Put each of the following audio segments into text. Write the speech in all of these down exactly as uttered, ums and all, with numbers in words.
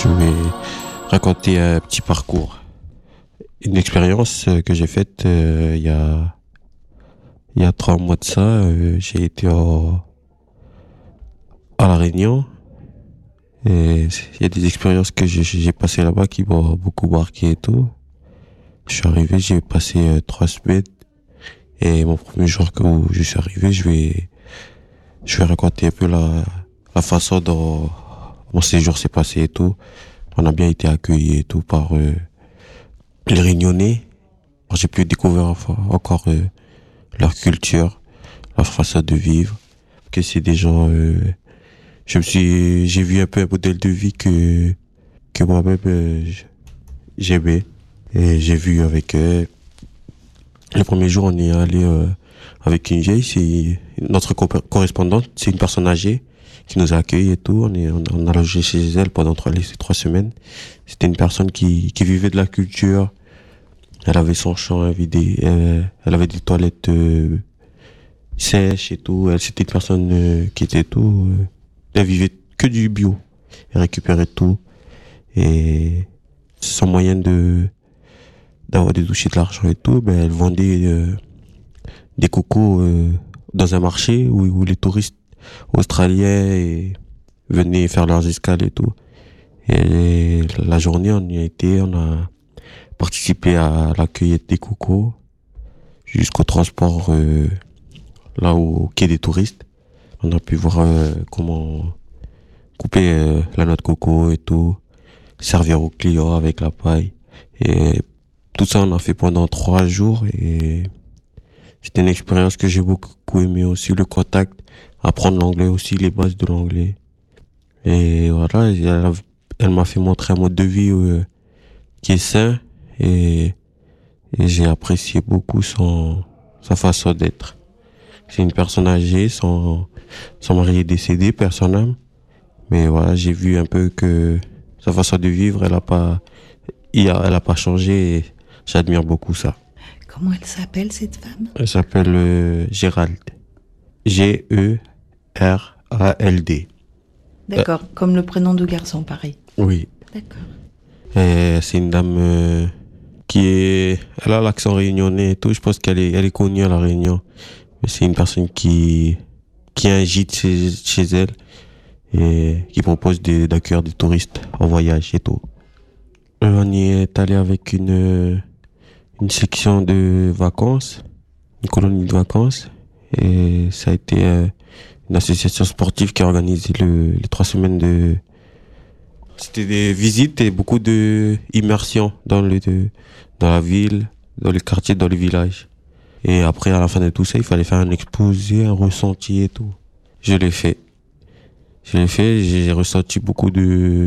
Je vais raconter un petit parcours. Une expérience que j'ai faite euh, il y a il y a trois mois de ça. Euh, j'ai été au, à La Réunion et il y a des expériences que j'ai, j'ai passées là-bas qui m'ont beaucoup marqué et tout. Je suis arrivé, j'ai passé euh, trois semaines et mon premier jour où je suis arrivé, je vais je vais raconter un peu la la façon dont mon séjour s'est passé et tout. On a bien été accueillis et tout par euh, les Réunionnais. J'ai pu découvrir enfin, encore euh, leur culture, leur façon de vivre. Que c'est des gens. Euh, je me suis, j'ai vu un peu un modèle de vie que que moi-même euh, j'aimais et j'ai vu avec eux. Le premier jour, on est allé euh, avec une vieille, c'est notre co- correspondante, c'est une personne âgée qui nous a accueillis et tout. On est, on, on a logé chez elle pendant trois, les trois semaines. C'était une personne qui qui vivait de la culture. Elle avait son champ vidé, elle, elle avait des toilettes euh, sèches et tout. Elle, c'était une personne euh, qui était tout. Euh, elle vivait que du bio. Elle récupérait tout. Et sans moyen de d'avoir des douches et de l'argent et tout, ben elle vendait euh, des cocos euh, dans un marché où, où les touristes australiens et venaient faire leurs escales et tout. Et la journée, on y a été, on a participé à la cueillette des cocos jusqu'au transport euh, là au quai des touristes. On a pu voir euh, comment couper euh, la noix de coco et tout, servir aux clients avec la paille. Et tout ça, on a fait pendant trois jours et c'était une expérience que j'ai beaucoup aimé aussi, le contact, apprendre l'anglais aussi, les bases de l'anglais. Et voilà, elle, a- elle m'a fait montrer un mode de vie euh, qui est sain et, et j'ai apprécié beaucoup son, sa façon d'être. C'est une personne âgée, son, son mari est décédé, personne âme. Mais voilà, j'ai vu un peu que sa façon de vivre, elle a pas, il a- elle a pas changé et j'admire beaucoup ça. Comment elle s'appelle, cette femme? Elle s'appelle euh, Gérald. G E R A L D. D'accord, comme le prénom de garçon, pareil. Oui. D'accord. Et c'est une dame euh, qui est, elle a l'accent réunionnais et tout. Je pense qu'elle est, elle est connue à La Réunion. Mais c'est une personne qui, qui a un gîte chez, chez elle et qui propose de- d'accueillir des touristes en voyage et tout. Euh, on y est allé avec une, une section de vacances, une colonie de vacances. Et ça a été euh, une association sportive qui a organisé le, les trois semaines de... C'était des visites et beaucoup de immersion dans le, de- dans la ville, dans les quartiers, dans les villages. Et après, à la fin de tout ça, il fallait faire un exposé, un ressenti et tout. Je l'ai fait. Je l'ai fait, j'ai ressenti beaucoup de...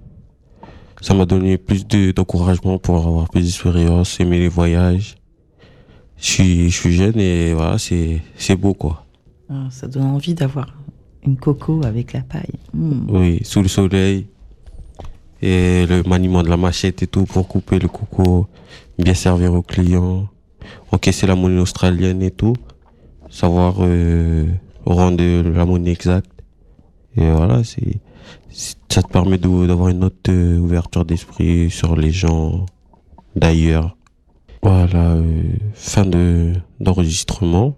Ça m'a donné plus de, d'encouragement pour avoir plus d'expérience, aimer les voyages. Je suis, je suis jeune et voilà, c'est, c'est beau quoi. Ah, ça donne envie d'avoir une coco avec la paille. Mm. Oui, sous le soleil. Et le maniement de la machette et tout pour couper le coco, bien servir aux clients, encaisser la monnaie australienne et tout, savoir euh, rendre la monnaie exacte. Et voilà, c'est, c'est- ça te permet de- d'avoir une autre euh, ouverture d'esprit sur les gens d'ailleurs. Voilà, euh, fin de d'enregistrement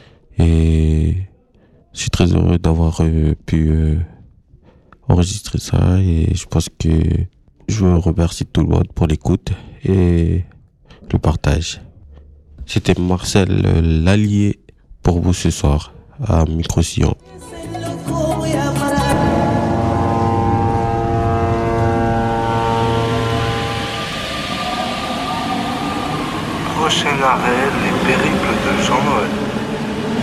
et je suis très heureux d'avoir euh, pu euh, enregistrer ça et je pense que je veux remercier tout le monde pour l'écoute et le partage. C'était Marcel euh, Lallier pour vous ce soir à Micro-Sillon. Prochain arrêt, les périples de Jean-Noël.